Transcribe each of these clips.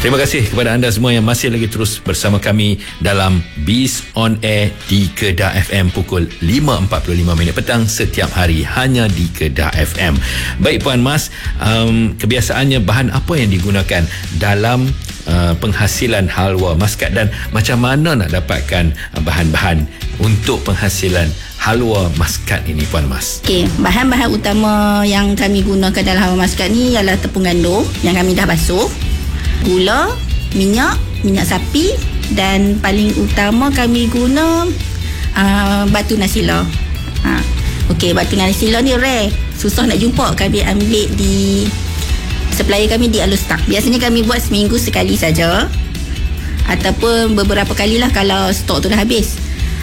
Terima kasih kepada anda semua yang masih lagi terus bersama kami dalam Biz on Air di Kedah FM pukul 5.45 petang setiap hari hanya di Kedah FM. Baik Puan Mas, kebiasaannya bahan apa yang digunakan dalam penghasilan halwa maskat dan macam mana nak dapatkan bahan-bahan untuk penghasilan halwa maskat ini Puan Mas? Okey, bahan-bahan utama yang kami gunakan dalam halwa maskat ni ialah tepung gandum yang kami dah basuh, gula, minyak sapi dan paling utama kami guna batu nasila. Okey, batu nasila ni rare, susah nak jumpa. Kami ambil di supplier kami di Alustak. Biasanya kami buat seminggu sekali saja ataupun beberapa kali lah kalau stok tu dah habis.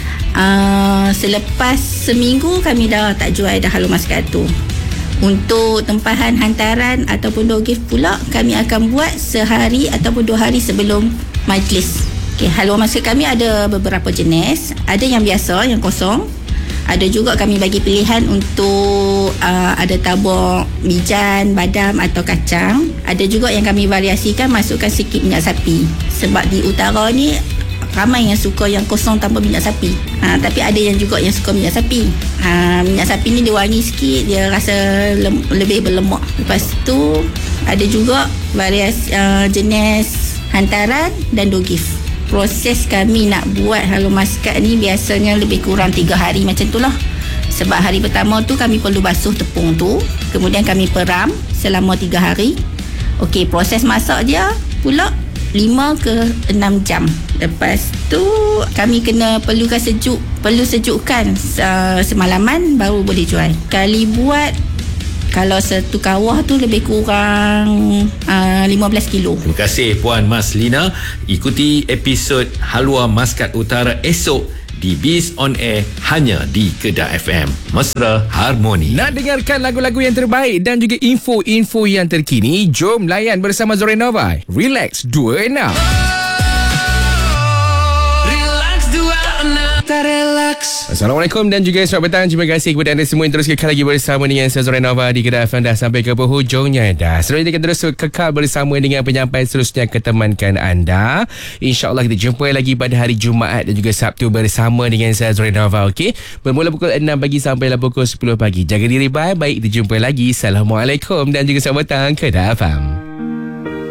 Selepas seminggu kami dah tak jual dah halwa maskat tu. Untuk tempahan hantaran ataupun door gift pula kami akan buat sehari ataupun 2 hari sebelum majlis. Okay, halwa maskat kami ada beberapa jenis. Ada yang biasa, yang kosong. Ada juga kami bagi pilihan untuk ada tabur bijan, badam atau kacang. Ada juga yang kami variasikan, masukkan sikit minyak sapi. Sebab di utara ni ramai yang suka yang kosong tanpa minyak sapi. Tapi ada yang juga yang suka minyak sapi. Minyak sapi ni dia wangi sikit, dia rasa lebih berlemak. Lepas tu ada juga variasi jenis hantaran dan door gift. Proses kami nak buat halwa maskat ni biasanya lebih kurang 3 hari macam tu lah. Sebab hari pertama tu kami perlu basuh tepung tu, kemudian kami peram selama 3 hari. Okey, proses masak dia pula 5 ke 6 jam. Lepas tu kami perlu sejukkan semalaman baru boleh jual. Kali buat kalau satu kawah tu lebih kurang 15 kilo. Terima kasih Puan Mas Lina. Ikuti episod Halwa Maskat Utara esok di Biz on Air hanya di Kedah FM. Mesra Harmoni. Nak dengarkan lagu-lagu yang terbaik dan juga info-info yang terkini? Jom layan bersama Zorenova. Relax 26. Assalamualaikum dan juga selamat petang. Terima kasih kepada anda semua yang terus kekal lagi bersama dengan saya Zorenova di Kedah FM. Dah sampai ke penghujungnya dah. Seterusnya kita terus kekal bersama dengan penyampai seterusnya ketemankan anda. InsyaAllah kita jumpa lagi pada hari Jumaat dan juga Sabtu bersama dengan saya Zorenova. Okey, bermula pukul 6 pagi sampailah pukul 10 pagi. Jaga diri baik-baik. Kita jumpa lagi. Assalamualaikum dan juga selamat petang Kedah FM.